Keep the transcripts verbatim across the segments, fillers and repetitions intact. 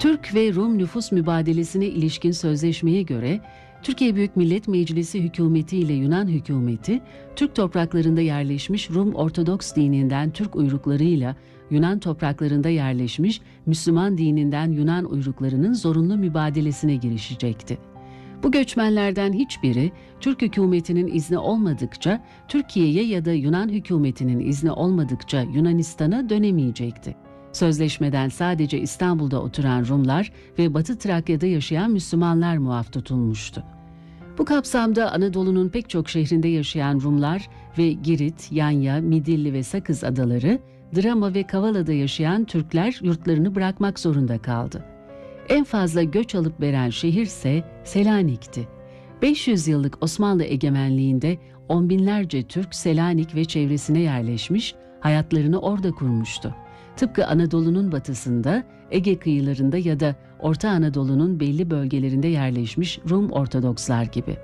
Türk ve Rum nüfus mübadelesine ilişkin sözleşmeye göre Türkiye Büyük Millet Meclisi hükümeti ile Yunan hükümeti, Türk topraklarında yerleşmiş Rum Ortodoks dininden Türk uyruklarıyla Yunan topraklarında yerleşmiş Müslüman dininden Yunan uyruklarının zorunlu mübadelesine girişecekti. Bu göçmenlerden hiçbiri Türk hükümetinin izni olmadıkça Türkiye'ye ya da Yunan hükümetinin izni olmadıkça Yunanistan'a dönemeyecekti. Sözleşmeden sadece İstanbul'da oturan Rumlar ve Batı Trakya'da yaşayan Müslümanlar muaf tutulmuştu. Bu kapsamda Anadolu'nun pek çok şehrinde yaşayan Rumlar ve Girit, Yanya, Midilli ve Sakız adaları, Drama ve Kavala'da yaşayan Türkler yurtlarını bırakmak zorunda kaldı. En fazla göç alıp veren şehirse Selanik'ti. beş yüz yıllık Osmanlı egemenliğinde on binlerce Türk Selanik ve çevresine yerleşmiş, hayatlarını orada kurmuştu. Tıpkı Anadolu'nun batısında, Ege kıyılarında ya da Orta Anadolu'nun belli bölgelerinde yerleşmiş Rum Ortodokslar gibi.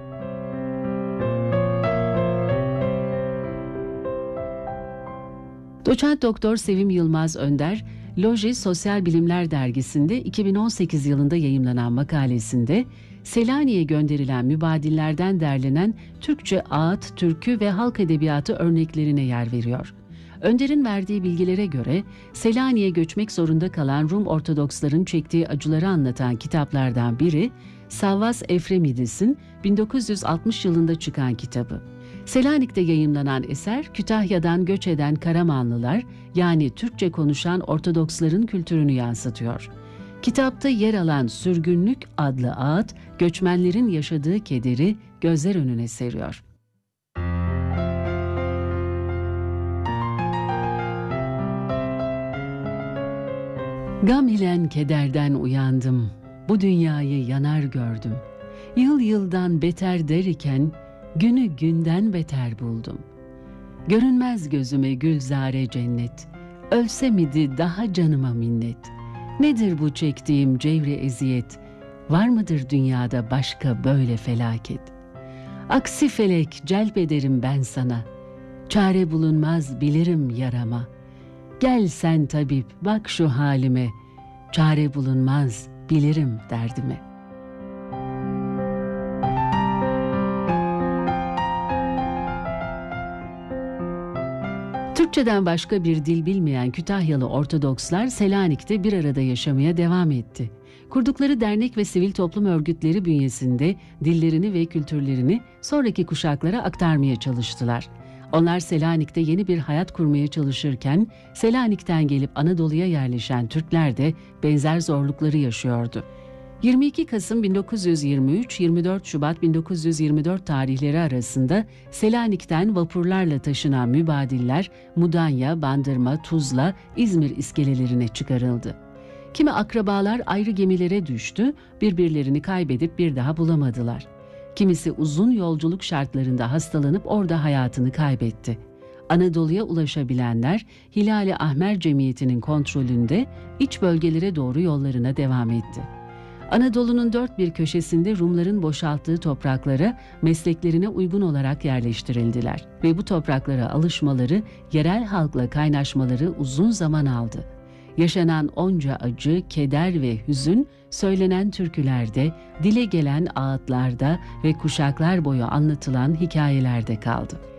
Doçent Doktor Sevim Yılmaz Önder, Loji Sosyal Bilimler Dergisi'nde iki bin on sekiz yılında yayımlanan makalesinde Selanik'e gönderilen mübadillerden derlenen Türkçe ağıt, türkü ve halk edebiyatı örneklerine yer veriyor. Önder'in verdiği bilgilere göre Selanik'e göçmek zorunda kalan Rum Ortodoksların çektiği acıları anlatan kitaplardan biri Savvas Efremidis'in bin dokuz yüz altmış yılında çıkan kitabı. Selanik'te yayımlanan eser Kütahya'dan göç eden Karamanlılar yani Türkçe konuşan Ortodoksların kültürünü yansıtıyor. Kitapta yer alan Sürgünlük adlı ağıt göçmenlerin yaşadığı kederi gözler önüne seriyor. Gam ile kederden uyandım, bu dünyayı yanar gördüm. Yıl yıldan beter der iken, günü günden beter buldum. Görünmez gözüme gülzare cennet, ölsem idi daha canıma minnet. Nedir bu çektiğim cevri eziyet, var mıdır dünyada başka böyle felaket? Aksi felek celp ederim ben sana, çare bulunmaz bilirim yarama. Gel sen tabip bak şu halime, çare bulunmaz bilirim derdime. Türkçeden başka bir dil bilmeyen Kütahyalı Ortodokslar Selanik'te bir arada yaşamaya devam etti. Kurdukları dernek ve sivil toplum örgütleri bünyesinde dillerini ve kültürlerini sonraki kuşaklara aktarmaya çalıştılar. Onlar Selanik'te yeni bir hayat kurmaya çalışırken, Selanik'ten gelip Anadolu'ya yerleşen Türkler de benzer zorlukları yaşıyordu. yirmi iki Kasım bin dokuz yüz yirmi üç - yirmi dört Şubat bin dokuz yüz yirmi dört tarihleri arasında Selanik'ten vapurlarla taşınan mübadiller Mudanya, Bandırma, Tuzla, İzmir iskelelerine çıkarıldı. Kimi akrabalar ayrı gemilere düştü, birbirlerini kaybedip bir daha bulamadılar. Kimisi uzun yolculuk şartlarında hastalanıp orada hayatını kaybetti. Anadolu'ya ulaşabilenler Hilal-i Ahmer Cemiyeti'nin kontrolünde iç bölgelere doğru yollarına devam etti. Anadolu'nun dört bir köşesinde Rumların boşalttığı topraklara mesleklerine uygun olarak yerleştirildiler ve bu topraklara alışmaları, yerel halkla kaynaşmaları uzun zaman aldı. Yaşanan onca acı, keder ve hüzün, söylenen türkülerde, dile gelen ağıtlarda ve kuşaklar boyu anlatılan hikayelerde kaldı.